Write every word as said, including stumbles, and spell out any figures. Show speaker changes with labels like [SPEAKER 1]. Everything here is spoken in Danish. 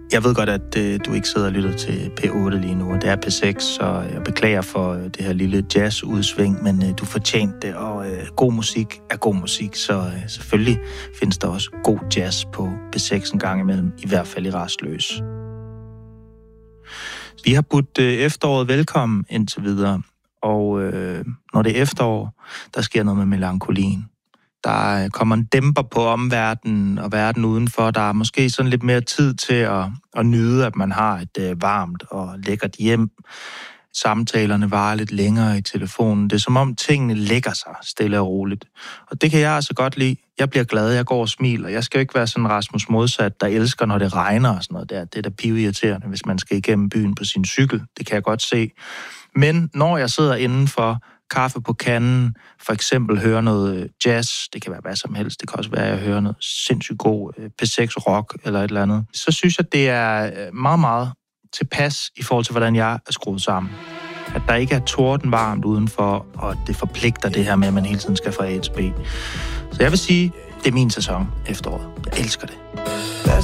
[SPEAKER 1] Jeg ved godt, at øh, du ikke sidder og lytter til P otte lige nu, det er P seks, så jeg beklager for øh, det her lille jazz-udsving, men øh, du fortjente det, og øh, god musik er god musik, så øh, selvfølgelig findes der også god jazz på P seks en gang imellem, i hvert fald i Rastløs. Vi har budt øh, efteråret velkommen indtil videre, og øh, når det er efterår, der sker noget med melankolien. Der kommer en dæmper på omverdenen og verden udenfor. Der er måske sådan lidt mere tid til at, at nyde, at man har et øh, varmt og lækkert hjem. Samtalerne varer lidt længere i telefonen. Det er som om tingene lægger sig stille og roligt. Og det kan jeg altså godt lide. Jeg bliver glad, jeg går og smiler. Jeg skal jo ikke være sådan Rasmus Modsat, der elsker, når det regner og sådan noget der. Det er da piveirriterende, hvis man skal igennem byen på sin cykel. Det kan jeg godt se. Men når jeg sidder indenfor, kaffe på kanden, for eksempel høre noget jazz, det kan være hvad som helst, det kan også være, at jeg hører noget sindssygt god P seks rock eller et eller andet, så synes jeg, det er meget, meget tilpas i forhold til, hvordan jeg er skruet sammen. At der ikke er torden varmt udenfor, og det forpligter det her med, at man hele tiden skal fra A til B. Så jeg vil sige, det er min sæson efteråret. Jeg elsker det.